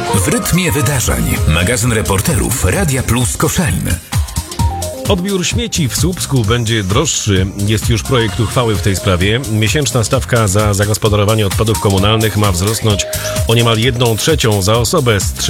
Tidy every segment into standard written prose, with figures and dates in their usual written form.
W rytmie wydarzeń. Magazyn reporterów Radia Plus Koszalin. Odbiór śmieci w Słupsku będzie droższy. Jest już projekt uchwały w tej sprawie. Miesięczna stawka za zagospodarowanie odpadów komunalnych ma wzrosnąć o niemal 1/3 za osobę z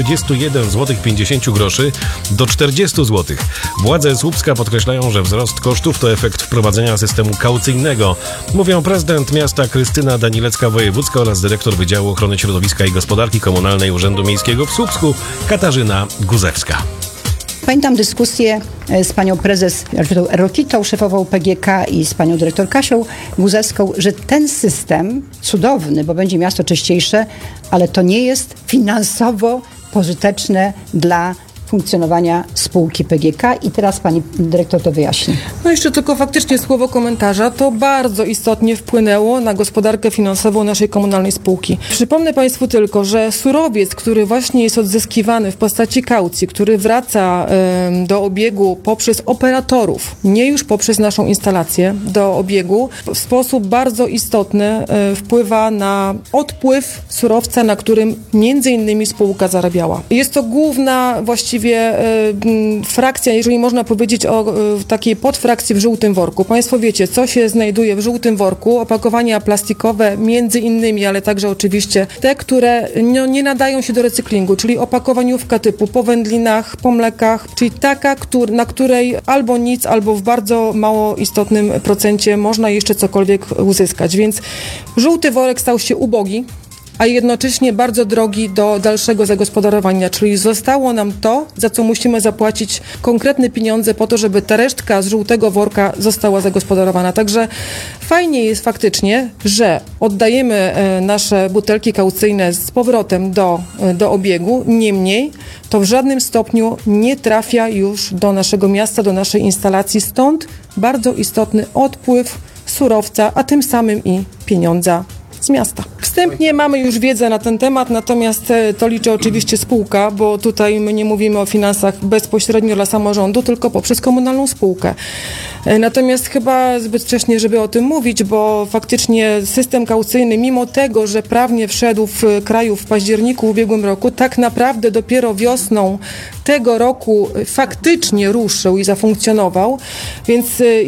31,50 zł do 40 zł. Władze Słupska podkreślają, że wzrost kosztów to efekt wprowadzenia systemu kaucyjnego. Mówią prezydent miasta Krystyna Danilecka-Wojewódzka oraz dyrektor Wydziału Ochrony Środowiska i Gospodarki Komunalnej Urzędu Miejskiego w Słupsku Katarzyna Guzewska. Pamiętam dyskusję z panią prezes Elżbietą Rokitą, szefową PGK i z panią dyrektor Kasią Guzewską, że ten system cudowny, bo będzie miasto czyściejsze, ale to nie jest finansowo pożyteczne dla funkcjonowania spółki PGK i teraz pani dyrektor to wyjaśni. No jeszcze tylko faktycznie słowo komentarza, to bardzo istotnie wpłynęło na gospodarkę finansową naszej komunalnej spółki. Przypomnę Państwu tylko, że surowiec, który właśnie jest odzyskiwany w postaci kaucji, który wraca do obiegu poprzez operatorów, nie już poprzez naszą instalację do obiegu, w sposób bardzo istotny wpływa na odpływ surowca, na którym między innymi spółka zarabiała. Jest to główna właściwie frakcja, jeżeli można powiedzieć o takiej podfrakcji w żółtym worku. Państwo wiecie, co się znajduje w żółtym worku. Opakowania plastikowe między innymi, ale także oczywiście te, które nie nadają się do recyklingu, czyli opakowaniówka typu po wędlinach, po mlekach, czyli taka, na której albo nic, albo w bardzo mało istotnym procencie można jeszcze cokolwiek uzyskać. Więc żółty worek stał się ubogi, a jednocześnie bardzo drogi do dalszego zagospodarowania, czyli zostało nam to, za co musimy zapłacić konkretne pieniądze po to, żeby ta resztka z żółtego worka została zagospodarowana. Także fajnie jest faktycznie, że oddajemy nasze butelki kaucyjne z powrotem do obiegu, niemniej to w żadnym stopniu nie trafia już do naszego miasta, do naszej instalacji, stąd bardzo istotny odpływ surowca, a tym samym i pieniądza z miasta. Wstępnie mamy już wiedzę na ten temat, natomiast to liczy oczywiście spółka, bo tutaj my nie mówimy o finansach bezpośrednio dla samorządu, tylko poprzez komunalną spółkę. Natomiast chyba zbyt wcześnie, żeby o tym mówić, bo faktycznie system kaucyjny, mimo tego, że prawnie wszedł w kraju w październiku w ubiegłym roku, tak naprawdę dopiero wiosną tego roku faktycznie ruszył i zafunkcjonował, więc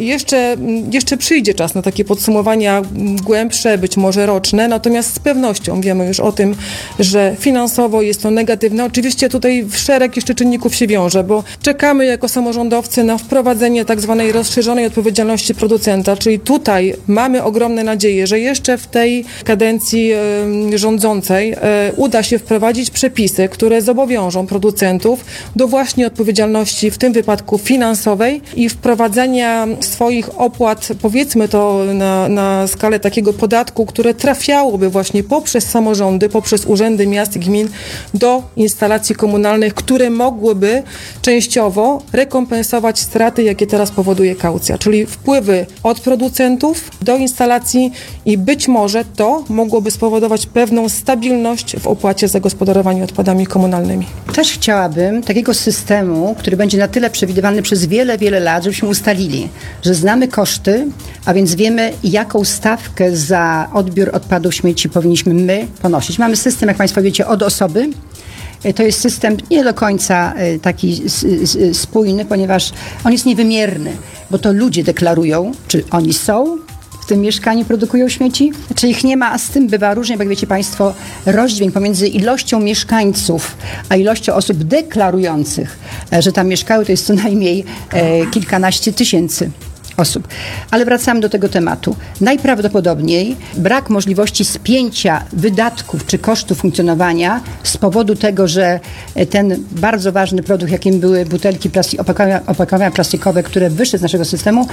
jeszcze przyjdzie czas na takie podsumowania głębsze, być może roczne, natomiast z pewnością wiemy już o tym, że finansowo jest to negatywne. Oczywiście tutaj szereg jeszcze czynników się wiąże, bo czekamy jako samorządowcy na wprowadzenie tak zwanej rozszerzonej odpowiedzialności producenta, czyli tutaj mamy ogromne nadzieje, że jeszcze w tej kadencji rządzącej uda się wprowadzić przepisy, które zobowiążą producentów do właśnie odpowiedzialności, w tym wypadku finansowej i wprowadzenia swoich opłat, powiedzmy to na skalę takiego podatku, które trafiałoby właśnie poprzez samorządy, poprzez urzędy miast i gmin do instalacji komunalnych, które mogłyby częściowo rekompensować straty, jakie teraz powoduje kaucja, czyli wpływy od producentów do instalacji i być może to mogłoby spowodować pewną stabilność w opłacie za gospodarowanie odpadami komunalnymi. Też chciałabym takiego systemu, który będzie na tyle przewidywalny przez wiele, wiele lat, żebyśmy ustalili, że znamy koszty, a więc wiemy, jaką stawkę za odbiór odpadów śmieci powinniśmy my ponosić. Mamy system, jak Państwo wiecie, od osoby. To jest system nie do końca taki spójny, ponieważ on jest niewymierny, bo to ludzie deklarują, czy oni są w tym mieszkaniu, produkują śmieci, czy ich nie ma, a z tym bywa różnie, bo jak wiecie Państwo, rozdźwięk pomiędzy ilością mieszkańców, a ilością osób deklarujących, że tam mieszkały, to jest co najmniej kilkanaście tysięcy osób. Ale wracamy do tego tematu. Najprawdopodobniej brak możliwości spięcia wydatków czy kosztów funkcjonowania z powodu tego, że ten bardzo ważny produkt, jakim były butelki, opakowania plastikowe, które wyszły z naszego systemu,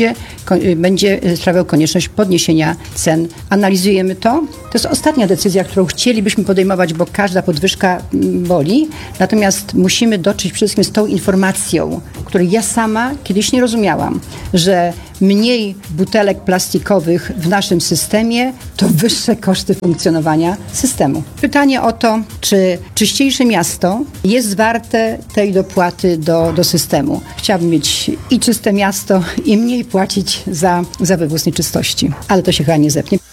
będzie sprawiał konieczność podniesienia cen. Analizujemy to. To jest ostatnia decyzja, którą chcielibyśmy podejmować, bo każda podwyżka boli. Natomiast musimy dotrzeć przede wszystkim z tą informacją, której ja sama kiedyś nie rozumiałam, że mniej butelek plastikowych w naszym systemie to wyższe koszty funkcjonowania systemu. Pytanie o to, czy czyściejsze miasto jest warte tej dopłaty do systemu. Chciałabym mieć i czyste miasto, i mniej płacić za wywóz nieczystości, ale to się chyba nie zepnie.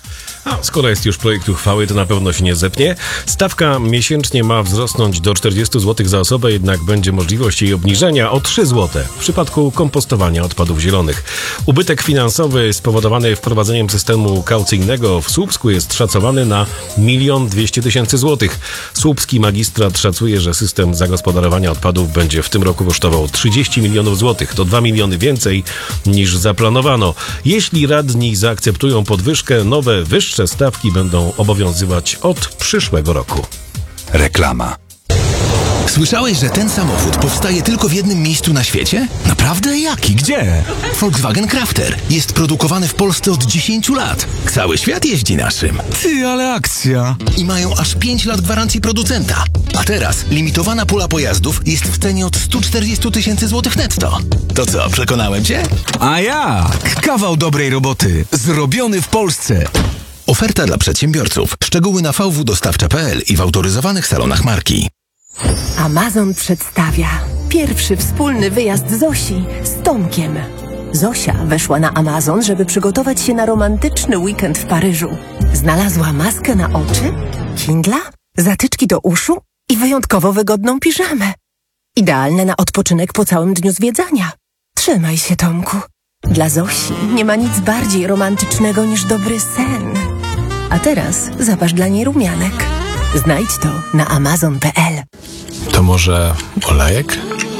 Skoro jest już projekt uchwały, to na pewno się nie zepnie. Stawka miesięcznie ma wzrosnąć do 40 zł za osobę, jednak będzie możliwość jej obniżenia o 3 zł w przypadku kompostowania odpadów zielonych. Ubytek finansowy spowodowany wprowadzeniem systemu kaucyjnego w Słupsku jest szacowany na 1 200 000 złotych. Słupski magistrat szacuje, że system zagospodarowania odpadów będzie w tym roku kosztował 30 milionów złotych. To 2 miliony więcej niż zaplanowano. Jeśli radni zaakceptują podwyżkę, nowe, wyższe stawki będą obowiązywać od przyszłego roku. Reklama. Słyszałeś, że ten samochód powstaje tylko w jednym miejscu na świecie? Naprawdę? Jaki? Gdzie? Volkswagen Crafter. Jest produkowany w Polsce od 10 lat. Cały świat jeździ naszym. Ty, ale akcja. I mają aż 5 lat gwarancji producenta. A teraz limitowana pula pojazdów jest w cenie od 140 000 złotych netto. To co, przekonałem cię? A jak? Kawał dobrej roboty. Zrobiony w Polsce. Oferta dla przedsiębiorców. Szczegóły na vwdostawcza.pl i w autoryzowanych salonach marki. Amazon przedstawia pierwszy wspólny wyjazd Zosi z Tomkiem. Zosia weszła na Amazon, żeby przygotować się na romantyczny weekend w Paryżu. Znalazła maskę na oczy, Kindla, zatyczki do uszu i wyjątkowo wygodną piżamę. Idealne na odpoczynek po całym dniu zwiedzania. Trzymaj się, Tomku. Dla Zosi nie ma nic bardziej romantycznego niż dobry sen. A teraz zapasz dla niej rumianek. Znajdź to na amazon.pl. To może olejek?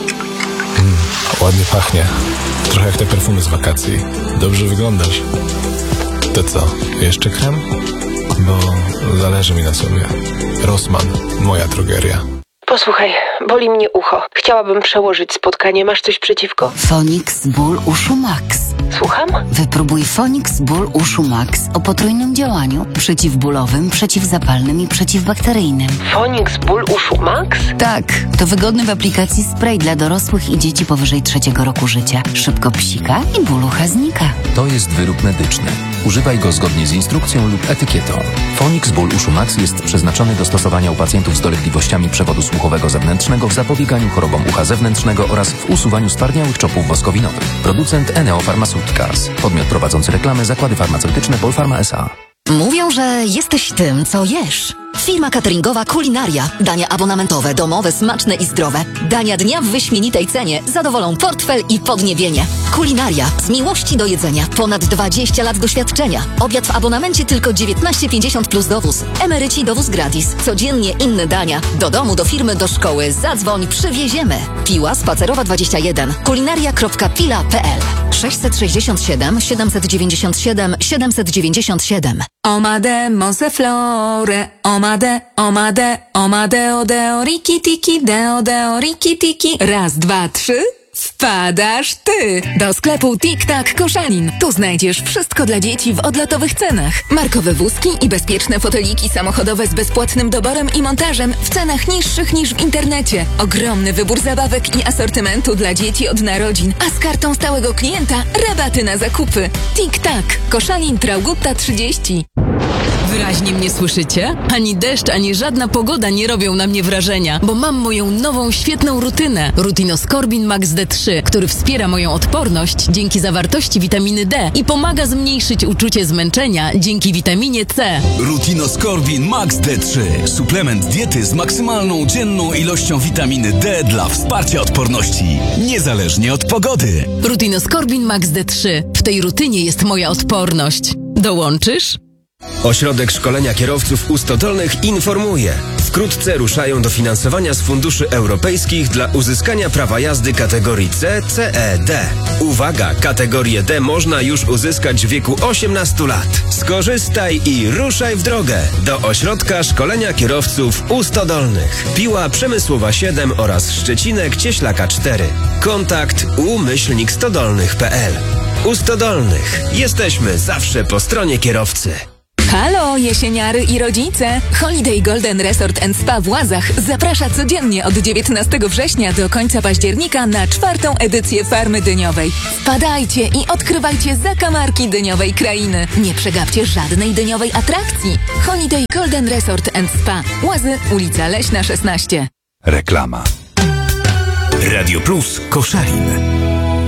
Ładnie pachnie. Trochę jak te perfumy z wakacji. Dobrze wyglądasz. To co, jeszcze krem? Bo zależy mi na sobie. Rossmann, moja drogeria. Posłuchaj, boli mnie ucho. Chciałabym przełożyć spotkanie. Masz coś przeciwko? Fonix Ból Uszu Max. Słucham? Wypróbuj Fonix Ból Uszu Max o potrójnym działaniu przeciwbólowym, przeciwzapalnym i przeciwbakteryjnym. Fonix Ból Uszu Max? Tak, to wygodny w aplikacji spray dla dorosłych i dzieci powyżej 3 roku życia. Szybko psika i ból ucha znika. To jest wyrób medyczny. Używaj go zgodnie z instrukcją lub etykietą. Fonix Ból Uszu Max jest przeznaczony do stosowania u pacjentów z dolegliwościami przewodu słuchowego zewnętrznego w zapobieganiu chorobom ucha zewnętrznego oraz w usuwaniu stwardniałych czopów woskowinowych. Producent Eneo Pharmaceuticals. Podmiot prowadzący reklamę Zakłady Farmaceutyczne Polpharma S.A. Mówią, że jesteś tym, co jesz. Firma cateringowa Kulinaria. Dania abonamentowe, domowe, smaczne i zdrowe. Dania dnia w wyśmienitej cenie zadowolą portfel i podniebienie. Kulinaria. Z miłości do jedzenia. Ponad 20 lat doświadczenia. Obiad w abonamencie tylko 19,50 plus dowóz. Emeryci dowóz gratis. Codziennie inne dania. Do domu, do firmy, do szkoły. Zadzwoń, przywieziemy. Piła Spacerowa 21. kulinaria.pila.pl 667 797 797. Omade, mose flore, omade, odeo, riki tiki, deo, riki tiki. Raz, dwa, trzy. Wpadasz ty! Do sklepu Tik-Tak Koszalin. Tu znajdziesz wszystko dla dzieci w odlotowych cenach. Markowe wózki i bezpieczne foteliki samochodowe z bezpłatnym doborem i montażem w cenach niższych niż w internecie. Ogromny wybór zabawek i asortymentu dla dzieci od narodzin. A z kartą stałego klienta rabaty na zakupy. Tik-Tak Koszalin, Traugutta 30. Wyraźnie mnie słyszycie? Ani deszcz, ani żadna pogoda nie robią na mnie wrażenia, bo mam moją nową, świetną rutynę. Rutinoskorbin Max D3, który wspiera moją odporność dzięki zawartości witaminy D i pomaga zmniejszyć uczucie zmęczenia dzięki witaminie C. Rutinoskorbin Max D3. Suplement diety z maksymalną dzienną ilością witaminy D dla wsparcia odporności, niezależnie od pogody. Rutinoskorbin Max D3. W tej rutynie jest moja odporność. Dołączysz? Ośrodek Szkolenia Kierowców Ustodolnych informuje. Wkrótce ruszają dofinansowania z funduszy europejskich dla uzyskania prawa jazdy kategorii C, CE, D. Uwaga, kategorię D można już uzyskać w wieku 18 lat. Skorzystaj i ruszaj w drogę do Ośrodka Szkolenia Kierowców Ustodolnych. Piła Przemysłowa 7 oraz Szczecinek Cieślaka 4. Kontakt u-stodolnych.pl. Ustodolnych. Jesteśmy zawsze po stronie kierowcy. Halo, jesieniary i rodzice! Holiday Golden Resort & Spa w Łazach zaprasza codziennie od 19 września do końca października na 4. edycję Farmy Dyniowej. Wpadajcie i odkrywajcie zakamarki dyniowej krainy. Nie przegapcie żadnej dyniowej atrakcji. Holiday Golden Resort & Spa. Łazy, ulica Leśna 16. Reklama. Radio Plus Koszalin.